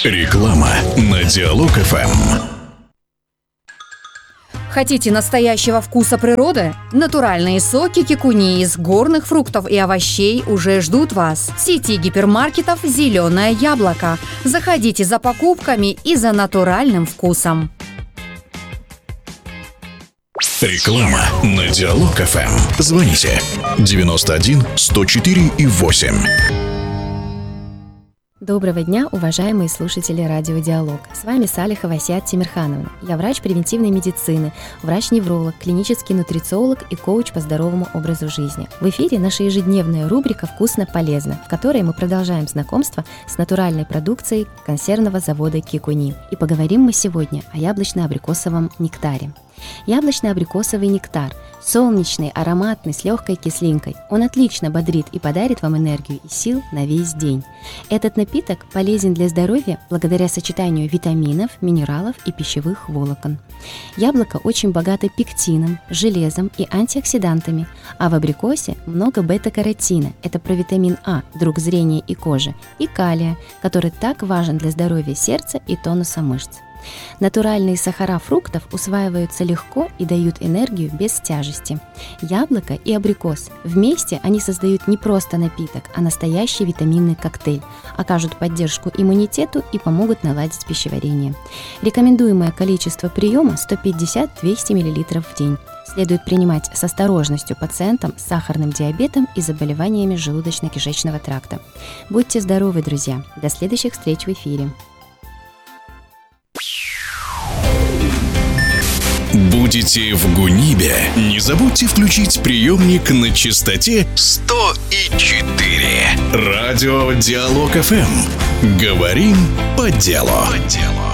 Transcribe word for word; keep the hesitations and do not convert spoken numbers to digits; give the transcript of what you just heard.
Реклама на Диалог эф эм. Хотите настоящего вкуса природы? Натуральные соки кикуни из горных фруктов и овощей уже ждут вас. В сети гипермаркетов «Зеленое яблоко». Заходите за покупками и за натуральным вкусом. Реклама на Диалог эф эм. Звоните девяносто один сто четыре и восемь. Доброго дня, уважаемые слушатели Радио Диалог. С вами Салихова Асият Тимирхановна. Я врач превентивной медицины, врач-невролог, клинический нутрициолог и коуч по здоровому образу жизни. В эфире наша ежедневная рубрика «Вкусно-полезно», в которой мы продолжаем знакомство с натуральной продукцией консервного завода Кикуни. И поговорим мы сегодня о яблочно-абрикосовом нектаре. Яблочно-абрикосовый нектар – солнечный, ароматный, с легкой кислинкой. Он отлично бодрит и подарит вам энергию и сил на весь день. Этот напиток полезен для здоровья благодаря сочетанию витаминов, минералов и пищевых волокон. Яблоко очень богато пектином, железом и антиоксидантами, а в абрикосе много бета-каротина – это провитамин А, друг зрения и кожи, и калия, который так важен для здоровья сердца и тонуса мышц. Натуральные сахара фруктов усваиваются легко и дают энергию без тяжести. Яблоко и абрикос вместе они создают не просто напиток, а настоящий витаминный коктейль, окажут поддержку иммунитету и помогут наладить пищеварение. Рекомендуемое количество приема сто пятьдесят - двести миллилитров в день. Следует принимать с осторожностью пациентам с сахарным диабетом и заболеваниями желудочно-кишечного тракта. Будьте здоровы, друзья! До следующих встреч в эфире! Будете в Гунибе? Не забудьте включить приемник на частоте сто и четыре. Радио Диалог эф эм. Говорим по делу. По делу.